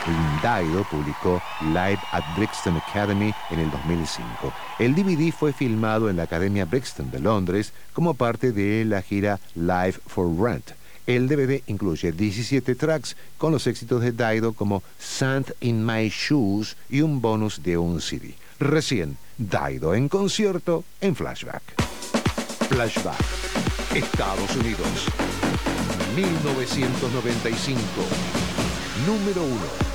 Dido publicó Live at Brixton Academy en el 2005. El DVD fue filmado en la Academia Brixton de Londres como parte de la gira Live for Rent. El DVD incluye 17 tracks con los éxitos de Dido como Sand in My Shoes y un bonus de un CD. Recién, Dido en concierto en Flashback. Flashback, Estados Unidos, 1995. Número 1.